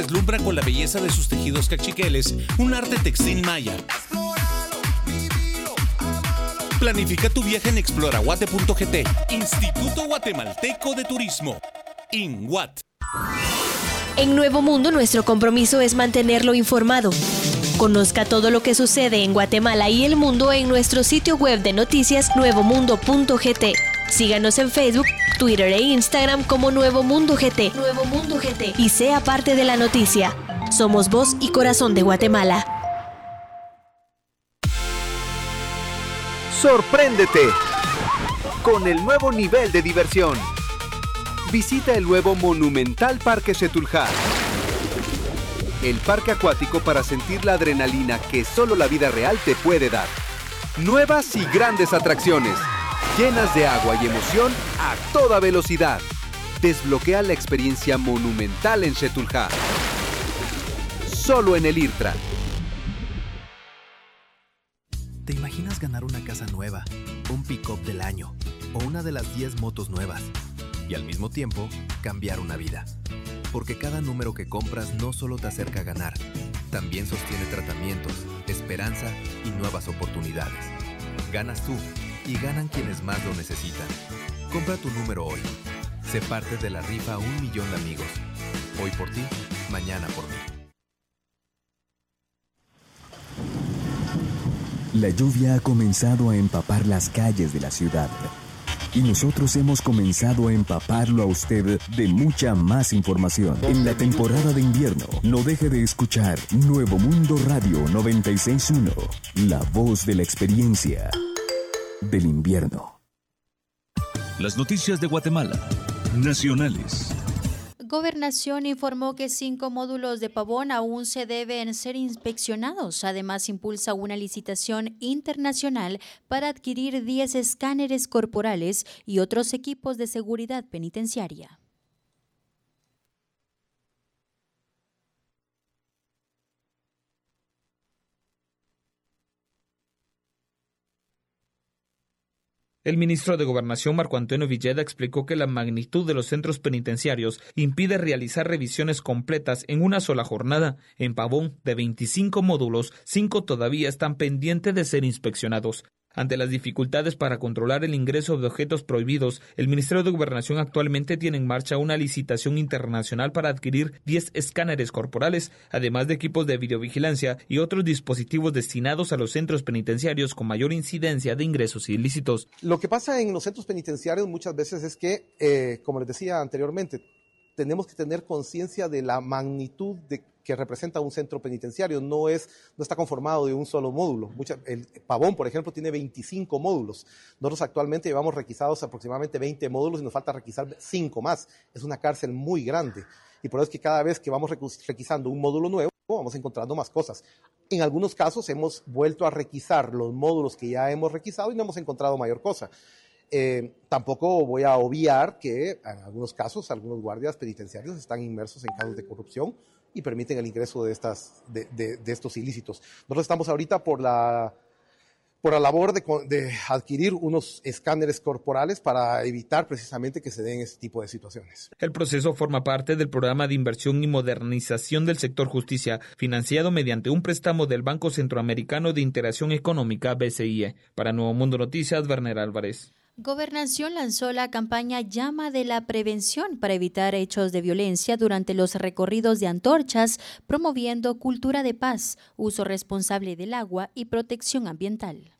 Deslumbra con la belleza de sus tejidos cachiqueles, un arte textil maya. Planifica tu viaje en exploraguate.gt. Instituto Guatemalteco de Turismo. INGUAT. En Nuevo Mundo, nuestro compromiso es mantenerlo informado. Conozca todo lo que sucede en Guatemala y el mundo en nuestro sitio web de noticias nuevomundo.gt. Síganos en Facebook, Twitter e Instagram como Nuevo Mundo GT. Nuevo Mundo GT. Y sea parte de la noticia. Somos voz y corazón de Guatemala. ¡Sorpréndete! Con el nuevo nivel de diversión. Visita el nuevo Monumental Parque Xetulhá. El parque acuático para sentir la adrenalina que solo la vida real te puede dar. Nuevas y grandes atracciones, llenas de agua y emoción a toda velocidad. Desbloquea la experiencia monumental en Xetulhá. Solo en el IRTRA. ¿Te imaginas ganar una casa nueva, un pick-up del año o una de las 10 motos nuevas? Y al mismo tiempo, cambiar una vida. Porque cada número que compras no solo te acerca a ganar, también sostiene tratamientos, esperanza y nuevas oportunidades. Ganas tú y ganan quienes más lo necesitan. Compra tu número hoy. Sé parte de la rifa 1 millón de amigos. Hoy por ti, mañana por mí. La lluvia ha comenzado a empapar las calles de la ciudad. Y nosotros hemos comenzado a empaparlo a usted de mucha más información. En la temporada de invierno, no deje de escuchar Nuevo Mundo Radio 96.1, la voz de la experiencia del invierno. Las noticias de Guatemala, nacionales. Gobernación informó que 5 módulos de Pavón aún se deben ser inspeccionados. Además, impulsa una licitación internacional para adquirir 10 escáneres corporales y otros equipos de seguridad penitenciaria. El ministro de Gobernación, Marco Antonio Villeda, explicó que la magnitud de los centros penitenciarios impide realizar revisiones completas en una sola jornada. En Pavón, de 25 módulos, 5 todavía están pendientes de ser inspeccionados. Ante las dificultades para controlar el ingreso de objetos prohibidos, el Ministerio de Gobernación actualmente tiene en marcha una licitación internacional para adquirir 10 escáneres corporales, además de equipos de videovigilancia y otros dispositivos destinados a los centros penitenciarios con mayor incidencia de ingresos ilícitos. Lo que pasa en los centros penitenciarios muchas veces es que, como les decía anteriormente, tenemos que tener conciencia de la magnitud que representa un centro penitenciario. No está conformado de un solo módulo. El Pavón, por ejemplo, tiene 25 módulos. Nosotros actualmente llevamos requisados aproximadamente 20 módulos y nos falta requisar 5 más. Es una cárcel muy grande. Y por eso es que cada vez que vamos requisando un módulo nuevo, vamos encontrando más cosas. En algunos casos hemos vuelto a requisar los módulos que ya hemos requisado y no hemos encontrado mayor cosa. Tampoco voy a obviar que en algunos casos algunos guardias penitenciarios están inmersos en casos de corrupción y permiten el ingreso de estos ilícitos. Nosotros estamos ahorita por la labor de adquirir unos escáneres corporales para evitar precisamente que se den este tipo de situaciones. El proceso forma parte del programa de inversión y modernización del sector justicia, financiado mediante un préstamo del Banco Centroamericano de Integración Económica, BCIE. Para Nuevo Mundo Noticias, Werner Álvarez. Gobernación lanzó la campaña Llama de la Prevención para evitar hechos de violencia durante los recorridos de antorchas, promoviendo cultura de paz, uso responsable del agua y protección ambiental.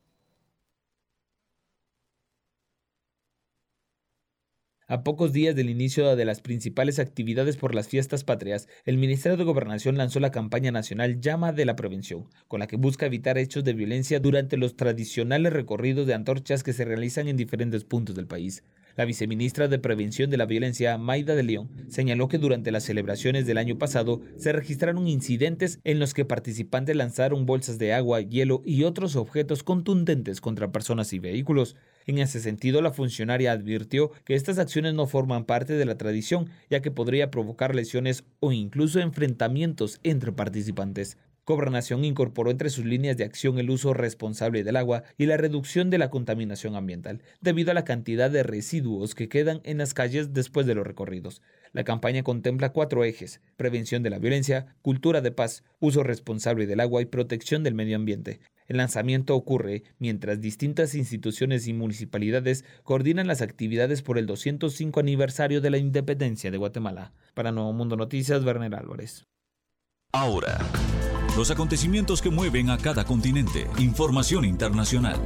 A pocos días del inicio de las principales actividades por las fiestas patrias, el Ministerio de Gobernación lanzó la campaña nacional Llama de la Prevención, con la que busca evitar hechos de violencia durante los tradicionales recorridos de antorchas que se realizan en diferentes puntos del país. La viceministra de Prevención de la Violencia, Mayda de León, señaló que durante las celebraciones del año pasado se registraron incidentes en los que participantes lanzaron bolsas de agua, hielo y otros objetos contundentes contra personas y vehículos. En ese sentido, la funcionaria advirtió que estas acciones no forman parte de la tradición, ya que podría provocar lesiones o incluso enfrentamientos entre participantes. Gobernación incorporó entre sus líneas de acción el uso responsable del agua y la reducción de la contaminación ambiental, debido a la cantidad de residuos que quedan en las calles después de los recorridos. La campaña contempla 4 ejes: prevención de la violencia, cultura de paz, uso responsable del agua y protección del medio ambiente. El lanzamiento ocurre mientras distintas instituciones y municipalidades coordinan las actividades por el 205 aniversario de la independencia de Guatemala. Para Nuevo Mundo Noticias, Werner Álvarez. Ahora, los acontecimientos que mueven a cada continente. Información internacional.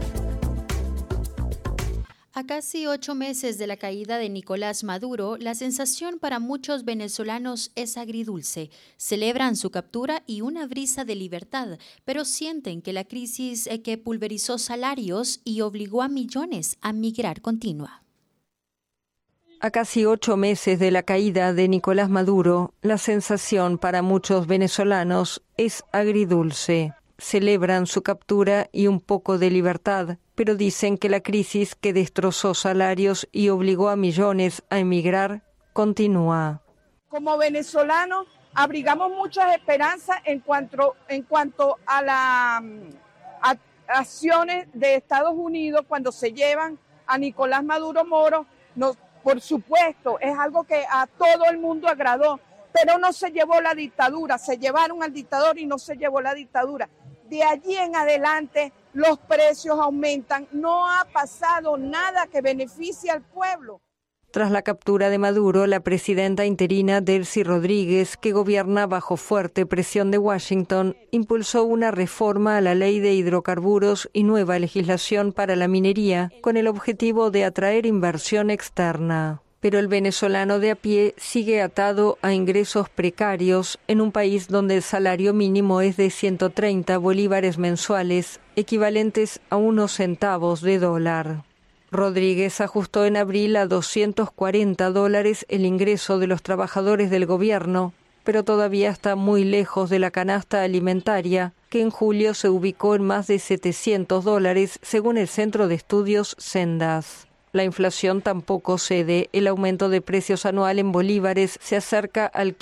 A casi 8 meses de la caída de Nicolás Maduro, la sensación para muchos venezolanos es agridulce. Celebran su captura y una brisa de libertad, pero sienten que la crisis que pulverizó salarios y obligó a millones a migrar continúa. A casi 8 meses de la caída de Nicolás Maduro, la sensación para muchos venezolanos es agridulce. Celebran su captura y un poco de libertad, pero dicen que la crisis que destrozó salarios y obligó a millones a emigrar continúa. Como venezolanos abrigamos muchas esperanzas en cuanto a las acciones de Estados Unidos cuando se llevan a Nicolás Maduro Moro. Por supuesto, es algo que a todo el mundo agradó, pero no se llevó la dictadura, se llevaron al dictador y no se llevó la dictadura. De allí en adelante los precios aumentan, no ha pasado nada que beneficie al pueblo. Tras la captura de Maduro, la presidenta interina Delcy Rodríguez, que gobierna bajo fuerte presión de Washington, impulsó una reforma a la ley de hidrocarburos y nueva legislación para la minería, con el objetivo de atraer inversión externa. Pero el venezolano de a pie sigue atado a ingresos precarios en un país donde el salario mínimo es de 130 bolívares mensuales, equivalentes a unos centavos de dólar. Rodríguez ajustó en abril a $240 el ingreso de los trabajadores del gobierno, pero todavía está muy lejos de la canasta alimentaria, que en julio se ubicó en más de $700, según el Centro de Estudios Sendas. La inflación tampoco cede. El aumento de precios anual en bolívares se acerca al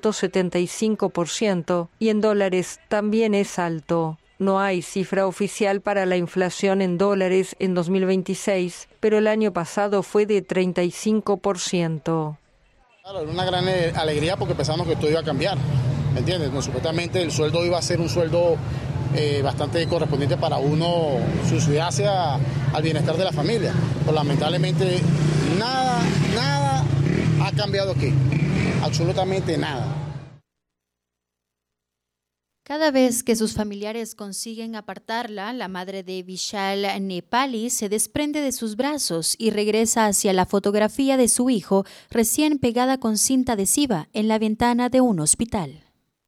575% y en dólares también es alto. No hay cifra oficial para la inflación en dólares en 2026, pero el año pasado fue de 35%. Claro, era una gran alegría porque pensamos que todo iba a cambiar, ¿me entiendes? No, supuestamente el sueldo iba a ser un sueldo bastante correspondiente para uno, subsidiarse al bienestar de la familia. Pero lamentablemente nada ha cambiado aquí, absolutamente nada. Cada vez que sus familiares consiguen apartarla, la madre de Vishal Nepali se desprende de sus brazos y regresa hacia la fotografía de su hijo recién pegada con cinta adhesiva en la ventana de un hospital.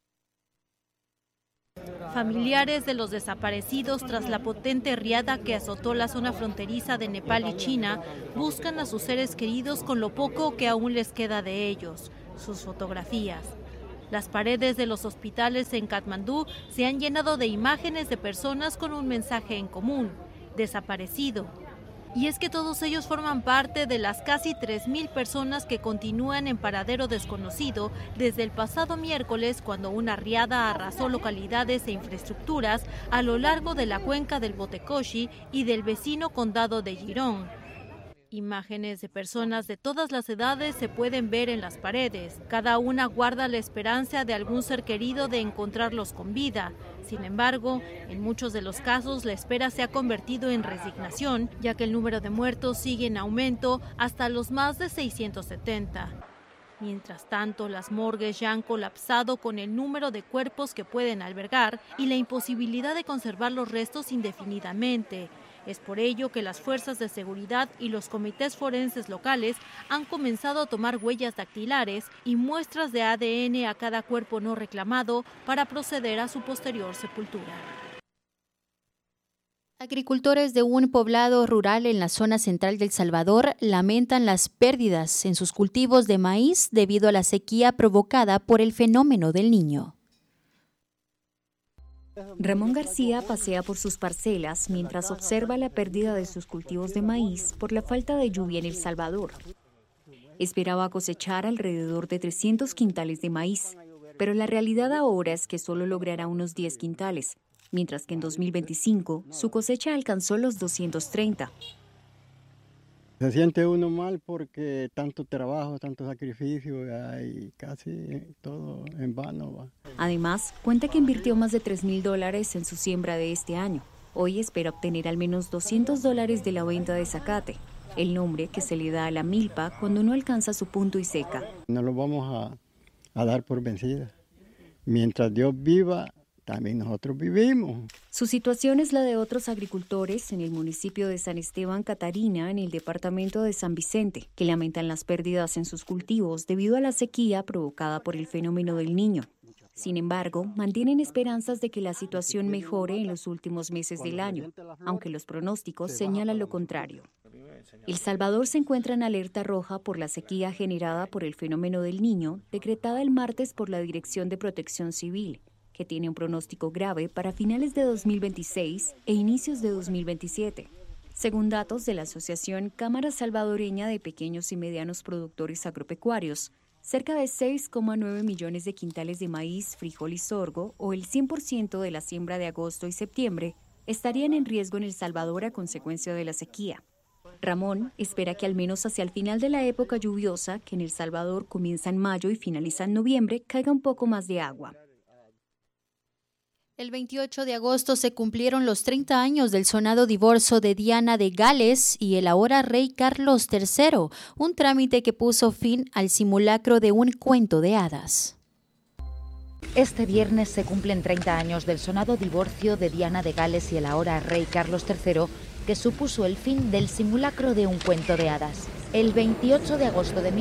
Familiares de los desaparecidos tras la potente riada que azotó la zona fronteriza de Nepal y China buscan a sus seres queridos con lo poco que aún les queda de ellos, sus fotografías. Las paredes de los hospitales en Katmandú se han llenado de imágenes de personas con un mensaje en común: desaparecido. Y es que todos ellos forman parte de las casi 3.000 personas que continúan en paradero desconocido desde el pasado miércoles, cuando una riada arrasó localidades e infraestructuras a lo largo de la cuenca del Botecoshi y del vecino condado de Girón. Imágenes de personas de todas las edades se pueden ver en las paredes. Cada una guarda la esperanza de algún ser querido de encontrarlos con vida. Sin embargo, en muchos de los casos la espera se ha convertido en resignación, ya que el número de muertos sigue en aumento hasta los más de 670. Mientras tanto, las morgues ya han colapsado con el número de cuerpos que pueden albergar y la imposibilidad de conservar los restos indefinidamente. Es por ello que las fuerzas de seguridad y los comités forenses locales han comenzado a tomar huellas dactilares y muestras de ADN a cada cuerpo no reclamado para proceder a su posterior sepultura. Agricultores de un poblado rural en la zona central de El Salvador lamentan las pérdidas en sus cultivos de maíz debido a la sequía provocada por el fenómeno del Niño. Ramón García pasea por sus parcelas mientras observa la pérdida de sus cultivos de maíz por la falta de lluvia en El Salvador. Esperaba cosechar alrededor de 300 quintales de maíz, pero la realidad ahora es que solo logrará unos 10 quintales, mientras que en 2025 su cosecha alcanzó los 230. Se siente uno mal porque tanto trabajo, tanto sacrificio y casi todo en vano va. Además, cuenta que invirtió más de $3,000 en su siembra de este año. Hoy espera obtener al menos $200 de la venta de zacate, el nombre que se le da a la milpa cuando no alcanza su punto y seca. No lo vamos a dar por vencida. Mientras Dios viva, también nosotros vivimos. Su situación es la de otros agricultores en el municipio de San Esteban Catarina, en el departamento de San Vicente, que lamentan las pérdidas en sus cultivos debido a la sequía provocada por el fenómeno del Niño. Sin embargo, mantienen esperanzas de que la situación mejore en los últimos meses del año, aunque los pronósticos señalan lo contrario. El Salvador se encuentra en alerta roja por la sequía generada por el fenómeno del Niño, decretada el martes por la Dirección de Protección Civil, que tiene un pronóstico grave para finales de 2026 e inicios de 2027. Según datos de la Asociación Cámara Salvadoreña de Pequeños y Medianos Productores Agropecuarios, cerca de 6,9 millones de quintales de maíz, frijol y sorgo, o el 100% de la siembra de agosto y septiembre, estarían en riesgo en El Salvador a consecuencia de la sequía. Ramón espera que al menos hacia el final de la época lluviosa, que en El Salvador comienza en mayo y finaliza en noviembre, caiga un poco más de agua. El 28 de agosto se cumplieron los 30 años del sonado divorcio de Diana de Gales y el ahora rey Carlos III, un trámite que puso fin al simulacro de un cuento de hadas. Este viernes se cumplen 30 años del sonado divorcio de Diana de Gales y el ahora rey Carlos III, que supuso el fin del simulacro de un cuento de hadas. El 28 de agosto de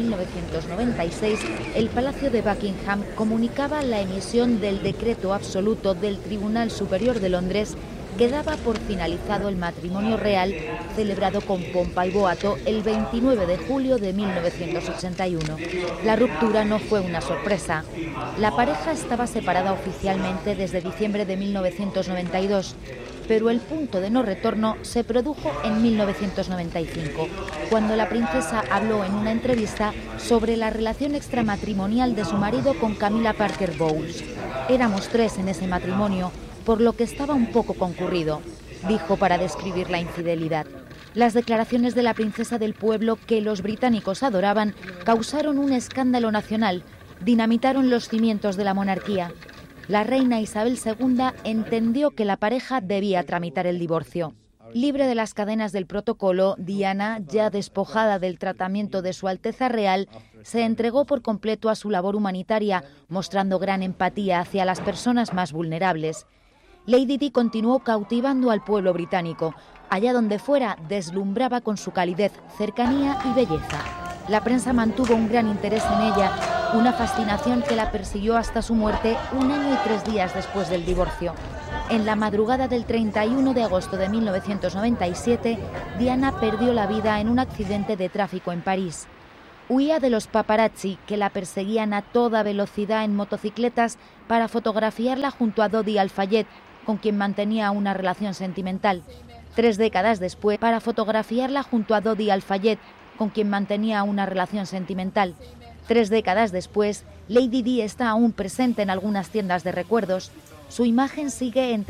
1996, el Palacio de Buckingham comunicaba la emisión del decreto absoluto del Tribunal Superior de Londres que daba por finalizado el matrimonio real celebrado con pompa y boato el 29 de julio de 1981. La ruptura no fue una sorpresa. La pareja estaba separada oficialmente desde diciembre de 1992, pero el punto de no retorno se produjo en 1995, cuando la princesa habló en una entrevista sobre la relación extramatrimonial de su marido con Camilla Parker Bowles. Éramos 3 en ese matrimonio, por lo que estaba un poco concurrido, dijo para describir la infidelidad. Las declaraciones de la princesa del pueblo que los británicos adoraban causaron un escándalo nacional, dinamitaron los cimientos de la monarquía. La reina Isabel II entendió que la pareja debía tramitar el divorcio. Libre de las cadenas del protocolo, Diana, ya despojada del tratamiento de Su Alteza Real, se entregó por completo a su labor humanitaria, mostrando gran empatía hacia las personas más vulnerables. Lady Di continuó cautivando al pueblo británico. Allá donde fuera, deslumbraba con su calidez, cercanía y belleza. La prensa mantuvo un gran interés en ella, una fascinación que la persiguió hasta su muerte 1 año y 3 días después del divorcio. En la madrugada del 31 de agosto de 1997, Diana perdió la vida en un accidente de tráfico en París. Huía de los paparazzi que la perseguían a toda velocidad en motocicletas para fotografiarla junto a Dodi Al-Fayed, con quien mantenía una relación sentimental. 3 décadas después, para fotografiarla junto a Dodi Al-Fayed, con quien mantenía una relación sentimental. 3 décadas después, Lady Di está aún presente en algunas tiendas de recuerdos. Su imagen sigue entre